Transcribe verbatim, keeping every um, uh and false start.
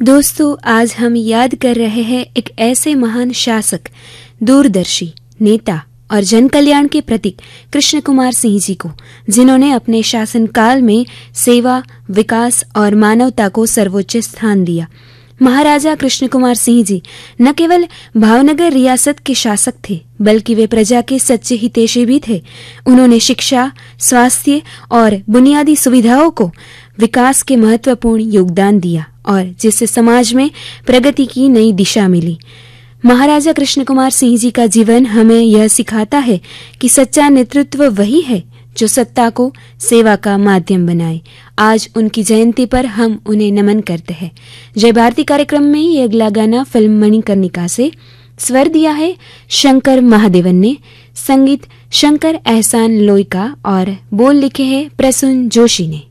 दोस्तों, आज हम याद कर रहे हैं एक ऐसे महान शासक, दूरदर्शी नेता और जन कल्याण के प्रतीक कृष्ण कुमार सिंह जी को, जिन्होंने अपने शासनकाल में सेवा, विकास और मानवता को सर्वोच्च स्थान दिया। महाराजा कृष्ण कुमार सिंह जी न केवल भावनगर रियासत के शासक थे, बल्कि वे प्रजा के सच्चे हितैषी भी थे। उन्होंने शिक्षा, स्वास्थ्य और बुनियादी सुविधाओं को विकास के महत्वपूर्ण योगदान दिया और जिससे समाज में प्रगति की नई दिशा मिली। महाराजा कृष्ण कुमार सिंह जी का जीवन हमें यह सिखाता है कि सच्चा नेतृत्व वही है जो सत्ता को सेवा का माध्यम बनाए। आज उनकी जयंती पर हम उन्हें नमन करते हैं। जय भारती कार्यक्रम में ये अगला गाना फिल्म मणिकर्णिका से स्वर दिया है शंकर महादेवन ने, संगीत शंकर एहसान लोई का और बोल लिखे हैं प्रसून जोशी ने।